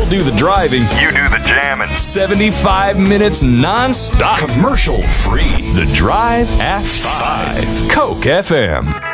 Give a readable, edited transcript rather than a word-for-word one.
I'll do the driving. You do the jamming. 75 minutes non-stop. Commercial free. The Drive at 5. Coke FM.